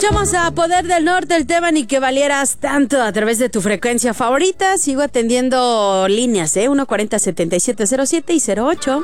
Escuchamos a Poder del Norte, el tema Ni que valieras tanto, a través de tu frecuencia favorita. Sigo atendiendo líneas, 140-7707 y 08.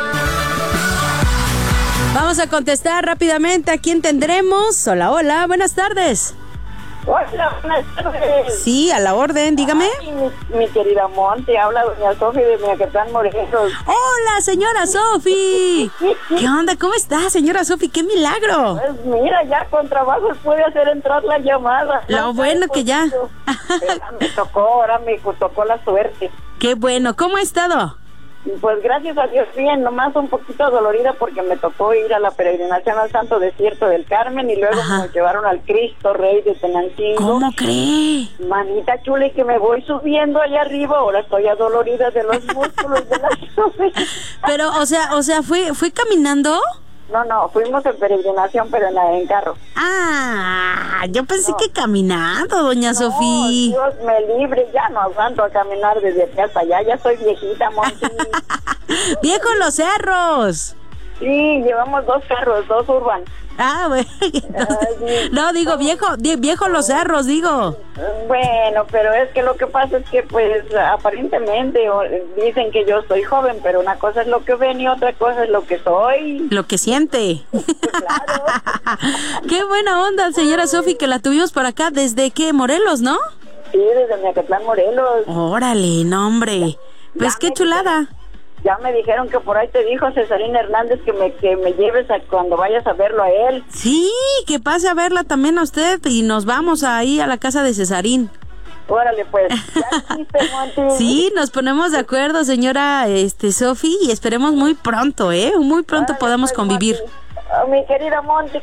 Vamos a contestar rápidamente. ¿A quién tendremos? Hola, hola, buenas tardes. Hola, buenas tardes. Sí, a la orden, dígame. Ay, mi querida Monte, habla doña Sofi de Miaquetlán, Morelos. Hola, señora Sofi. ¿Qué onda? ¿Cómo está, señora Sofi? ¡Qué milagro! Pues mira, ya con trabajo puede hacer entrar la llamada. Lo bueno que ya. Me tocó, ahora me tocó la suerte. Qué bueno, ¿cómo ha estado? Pues gracias a Dios bien, nomás un poquito dolorida porque me tocó ir a la peregrinación al Santo Desierto del Carmen y luego me llevaron al Cristo Rey de Tenancingo. ¿Cómo cree? Manita chula, y que me voy subiendo allá arriba, ahora estoy adolorida de los músculos de la rodilla. Pero, o sea, ¿fue caminando? No, fuimos en peregrinación, pero en carro. Ah, yo pensé que caminando, doña Sofía. Dios me libre, ya no aguanto a caminar desde aquí hasta allá, ya soy viejita, Monty. ¡Viejos los cerros! Sí, llevamos 2 carros, 2 urban. Ah, bueno. No, digo, viejo los cerros, digo. Bueno, pero es que lo que pasa es que, pues, aparentemente dicen que yo soy joven, pero una cosa es lo que ven y otra cosa es lo que soy. Lo que siente. Claro. Qué buena onda, señora Sofi, que la tuvimos por acá. ¿Desde qué? Morelos, ¿no? Sí, desde Miaquetlán, Morelos. Órale, no, hombre. Pues qué chulada. Ya me dijeron que por ahí te dijo Cesarín Hernández que me lleves cuando vayas a verlo a él. Sí, que pase a verla también a usted y nos vamos ahí a la casa de Cesarín. Órale, pues. Ya hiciste, Monty. Sí, nos ponemos de acuerdo, señora Sofi, y esperemos muy pronto, muy pronto podamos convivir. Mi querida Monty.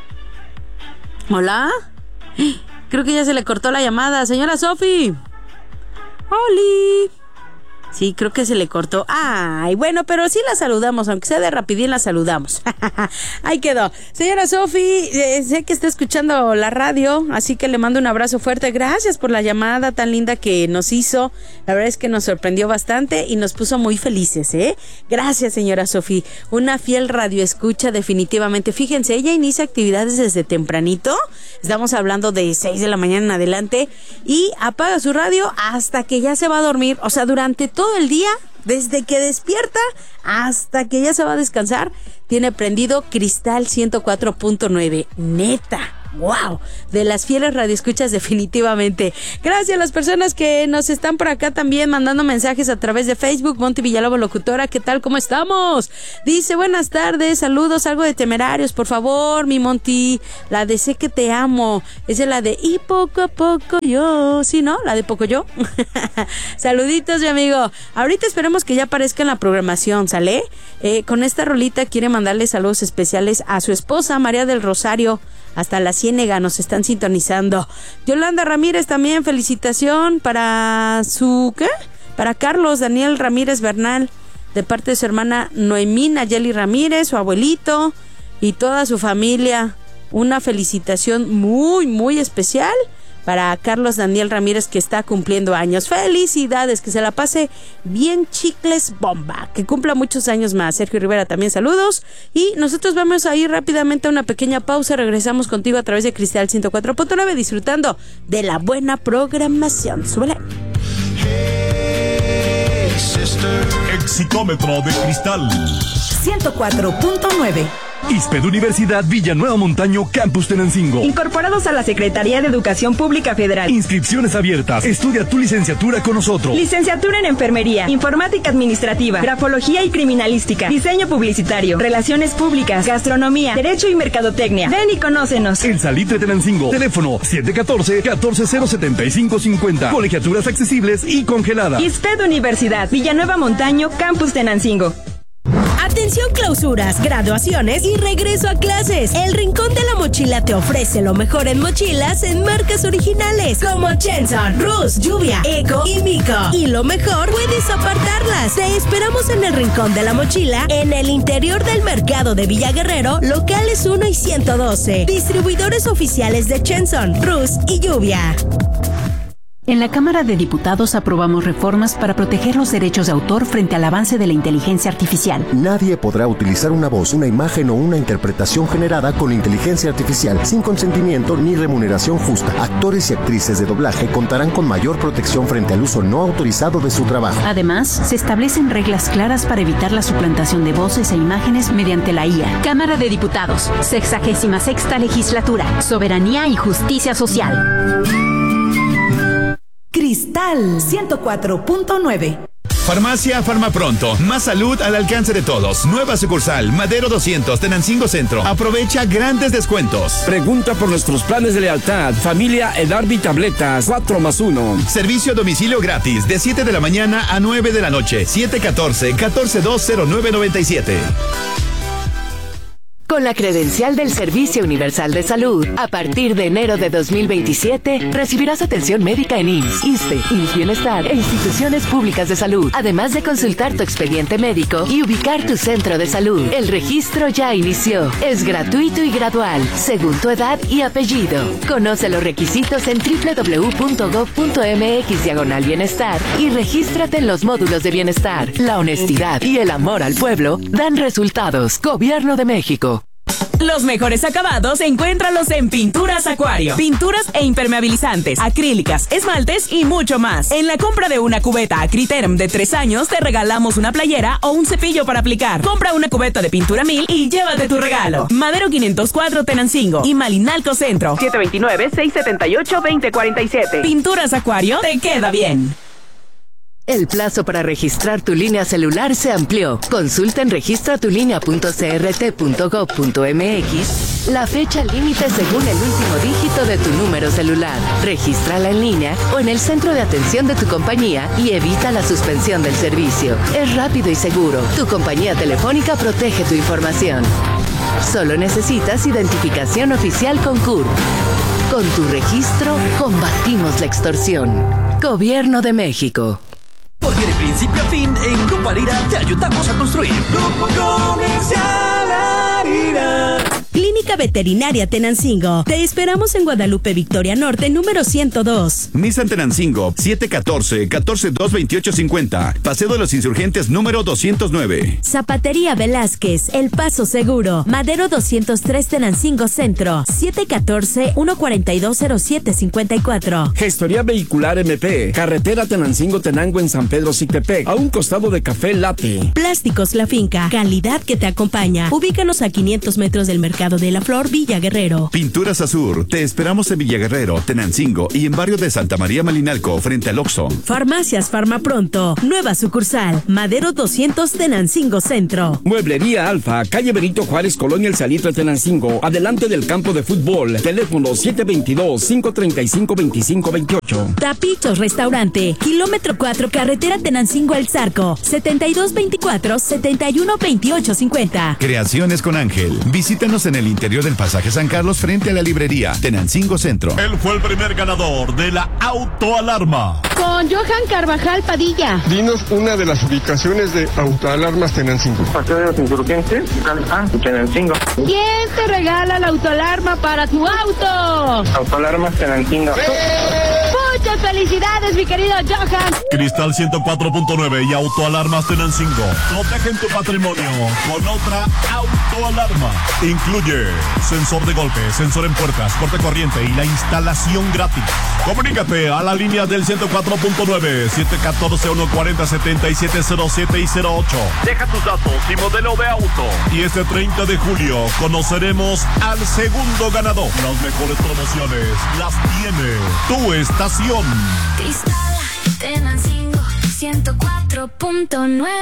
¿Hola? Creo que ya se le cortó la llamada, señora Sofi. ¡Holi! Sí, creo que se le cortó. Ay, bueno, pero sí la saludamos, aunque sea de rapidín la saludamos. Ahí quedó. Señora Sofi, sé que está escuchando la radio, así que le mando un abrazo fuerte. Gracias por la llamada tan linda que nos hizo. La verdad es que nos sorprendió bastante y nos puso muy felices, Gracias, señora Sofi. Una fiel radioescucha, definitivamente. Fíjense, ella inicia actividades desde tempranito. Estamos hablando de 6 de la mañana en adelante y apaga su radio hasta que ya se va a dormir. O sea, durante todo el día, desde que despierta hasta que ya se va a descansar, tiene prendido Cristal 104.9. Neta. ¡Wow! De las fieles radioescuchas, definitivamente. Gracias a las personas que nos están por acá también mandando mensajes a través de Facebook. Monty Villalobos, locutora, ¿qué tal? ¿Cómo estamos? Dice, buenas tardes, saludos, algo de Temerarios, por favor, mi Monty. La de Sé que te amo. Esa es la de Y poco a poco yo. ¿Sí, no? La de Poco yo. Saluditos, mi amigo. Ahorita esperemos que ya aparezca en la programación, ¿sale? Con esta rolita quiere mandarle saludos especiales a su esposa, María del Rosario. Hasta la Ciénega nos están sintonizando. Yolanda Ramírez también, felicitación para su... ¿qué? Para Carlos Daniel Ramírez Bernal, de parte de su hermana Noemí Nayeli Ramírez, su abuelito y toda su familia. Una felicitación muy, muy especial para Carlos Daniel Ramírez, que está cumpliendo años. Felicidades, que se la pase bien chicles bomba, que cumpla muchos años más. Sergio Rivera también saludos, y nosotros vamos a ir rápidamente a una pequeña pausa. Regresamos contigo a través de Cristal 104.9, disfrutando de la buena programación. Súbele. Hey, sister. Exicómetro de Cristal 104.9. ISPED Universidad Villanueva Montaño, Campus Tenancingo. Incorporados a la Secretaría de Educación Pública Federal. Inscripciones abiertas. Estudia tu licenciatura con nosotros. Licenciatura en Enfermería, Informática Administrativa, Grafología y Criminalística, Diseño Publicitario, Relaciones Públicas, Gastronomía, Derecho y Mercadotecnia. Ven y conócenos. El Salitre Tenancingo. Teléfono 714-140-7550. Colegiaturas accesibles y congeladas. ISPED Universidad Villanueva Montaño, Campus Tenancingo. Atención, clausuras, graduaciones y regreso a clases. El Rincón de la Mochila te ofrece lo mejor en mochilas en marcas originales como Chenson, Rus, Lluvia, Eco y Mico. Y lo mejor, puedes apartarlas. Te esperamos en el Rincón de la Mochila, en el interior del mercado de Villa Guerrero, locales 1 y 112. Distribuidores oficiales de Chenson, Rus y Lluvia. En la Cámara de Diputados aprobamos reformas para proteger los derechos de autor frente al avance de la inteligencia artificial. Nadie podrá utilizar una voz, una imagen o una interpretación generada con inteligencia artificial sin consentimiento ni remuneración justa. Actores y actrices de doblaje contarán con mayor protección frente al uso no autorizado de su trabajo. Además, se establecen reglas claras para evitar la suplantación de voces e imágenes mediante la IA. Cámara de Diputados, 66ª Legislatura, Soberanía y Justicia Social. Cristal 104.9. Farmacia Farmapronto, más salud al alcance de todos. Nueva sucursal, Madero 200, Tenancingo Centro. Aprovecha grandes descuentos. Pregunta por nuestros planes de lealtad. Familia Edarbi Tabletas, 4+1. Servicio a domicilio gratis, de 7 de la mañana a 9 de la noche. 714-1420997. Con la credencial del Servicio Universal de Salud, a partir de enero de 2027, recibirás atención médica en IMSS, ISSSTE, IMSS Bienestar e instituciones públicas de salud, además de consultar tu expediente médico y ubicar tu centro de salud. El registro ya inició. Es gratuito y gradual, según tu edad y apellido. Conoce los requisitos en www.gov.mx/bienestar y regístrate en los módulos de bienestar. La honestidad y el amor al pueblo dan resultados. Gobierno de México. Los mejores acabados encuéntralos en Pinturas Acuario. Pinturas e impermeabilizantes, acrílicas, esmaltes y mucho más. En la compra de una cubeta Acriterm de 3 años te regalamos una playera o un cepillo para aplicar. Compra una cubeta de pintura 1000 y llévate tu regalo. Madero 504 Tenancingo y Malinalco Centro. 729-678-2047. Pinturas Acuario te queda bien. El plazo para registrar tu línea celular se amplió. Consulta en registratulinea.crt.gov.mx la fecha límite según el último dígito de tu número celular. Regístrala en línea o en el centro de atención de tu compañía y evita la suspensión del servicio. Es rápido y seguro. Tu compañía telefónica protege tu información. Solo necesitas identificación oficial con CURP. Con tu registro, combatimos la extorsión. Gobierno de México. Porque de principio a fin, en Grupo Alira te ayudamos a construir. Grupo Comercial Alira. Clínica Veterinaria Tenancingo. Te esperamos en Guadalupe Victoria Norte, número 102. Nissan Tenancingo, 714-142-2850. Paseo de los Insurgentes, número 209. Zapatería Velázquez, El Paso Seguro. Madero 203 Tenancingo Centro, 714-142-0754. Gestoría Vehicular MP. Carretera Tenancingo-Tenango en San Pedro Sictepec, a un costado de Café Latte. Plásticos La Finca, calidad que te acompaña. Ubícanos a 500 metros del Mercado de la Flor, Villa Guerrero. Pinturas Azur, te esperamos en Villa Guerrero, Tenancingo y en barrio de Santa María Malinalco, frente al Oxxo. Farmacias Farmapronto, nueva sucursal, Madero 200 Tenancingo Centro. Mueblería Alfa, calle Benito Juárez, Colonia El Salitre, Tenancingo, adelante del campo de fútbol. Teléfono 722-535-2528. Tapitos Restaurante, kilómetro 4, carretera Tenancingo El Zarco, 7224-712850. Creaciones con Ángel. Visítanos en el interior del Pasaje San Carlos frente a la librería Tenancingo Centro. Él fue el primer ganador de la autoalarma. Con Johan Carvajal Padilla. Dinos una de las ubicaciones de Autoalarmas Tenancingo. Paseo de los Insurgentes, Tenancingo. ¿Quién te regala la autoalarma para tu auto? Autoalarmas Tenancingo. Muchas felicidades, mi querido Johan. Cristal 104.9 y Autoalarmas Tenancingo. Protegen tu patrimonio con otra autoalarma. Incluye sensor de golpe, sensor en puertas, corte corriente y la instalación gratis. Comunícate a la línea del 104.9, 714-140-7707 y 08. Deja tus datos y modelo de auto. Y este 30 de julio conoceremos al segundo ganador. Las mejores promociones las tiene tu estación. Cristal Tenancingo 104.9.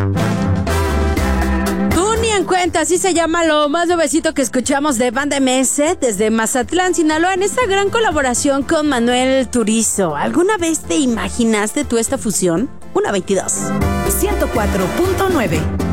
Tú ni en cuenta, así se llama lo más nuevecito que escuchamos de Banda MS desde Mazatlán, Sinaloa, en esta gran colaboración con Manuel Turizo. ¿Alguna vez te imaginaste tú esta fusión? 122. 104.9.